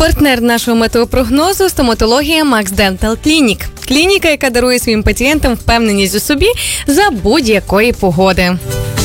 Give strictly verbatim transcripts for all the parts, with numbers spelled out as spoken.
Партнер нашого метеопрогнозу – стоматологія Max Dental Clinic. Клініка, яка дарує своїм пацієнтам впевненість у собі за будь-якої погоди.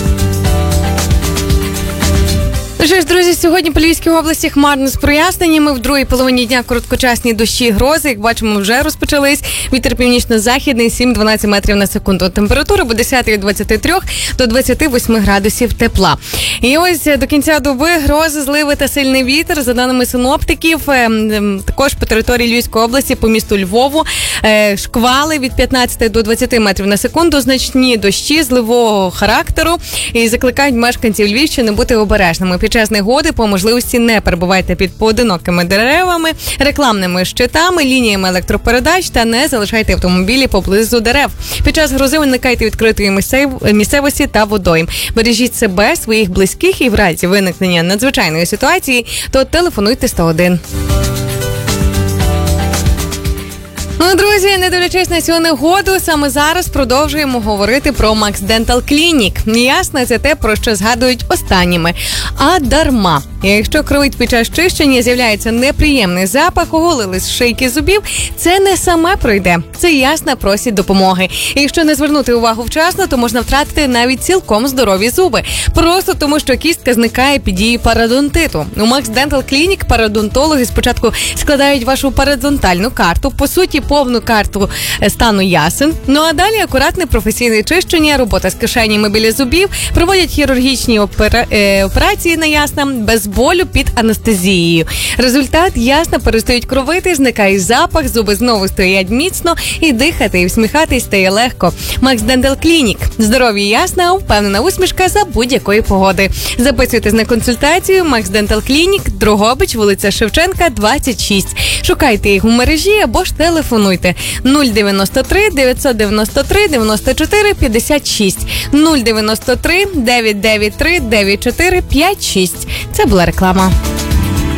Ну що ж, друзі, сьогодні по Львівській області хмарно з проясненнями. В другій половині дня короткочасні дощі і грози, як бачимо, вже розпочались. Вітер північно-західний сім-дванадцять метрів на секунду. Температура буде десяти від двадцяти трьох до двадцяти восьми градусів тепла. І ось до кінця доби грози, зливи та сильний вітер. За даними синоптиків, також по території Львівської області, по місту Львову, шквали від п'ятнадцяти до двадцяти метрів на секунду, значні дощі зливового характеру. І закликають мешканців Львівщини бути обережними. Під час негоди по можливості не перебувайте під поодинокими деревами, рекламними щитами, лініями електропередач та не залишайте автомобілі поблизу дерев. Під час грози уникайте відкритої місцевості та водойм. Бережіть себе, своїх близьких і в разі виникнення надзвичайної ситуації, то телефонуйте сто один. Ну, друзі, не дивлячись на цю негоду, саме зараз продовжуємо говорити про Max Dental Clinic. Ясно, це те, про що згадують останніми. А дарма. Якщо кровить під час чищення, з'являється неприємний запах, оголились шийки зубів, це не саме пройде. Це ясно просить допомоги. І якщо не звернути увагу вчасно, то можна втратити навіть цілком здорові зуби. Просто тому, що кістка зникає під дією пародонтиту. У Max Dental Clinic пародонтологи спочатку складають вашу пародонтальну карту, по суті, повну карту стану ясен. Ну а далі акуратне професійне чищення, робота з кишенями біля зубів, проводять хірургічні опера... е, операції на ясна, без болю під анестезією. Результат: ясно перестають кровити, зникає запах, зуби знову стоять міцно і дихати, і всміхатись стає легко. Max Dental Clinic. Здоров'я ясна, впевнена усмішка за будь-якої погоди. Записуйтесь на консультацію Max Dental Clinic, Дрогобич, вулиця Шевченка, двадцять шість. Шукайте їх у мережі або ж телефонуйте нуль дев'яносто три дев'ятсот дев'яносто три дев'яносто чотири п'ятдесят шість нуль дев'яносто три дев'ятсот дев'яносто три дев'яносто чотири п'ятдесят шість. Це була реклама.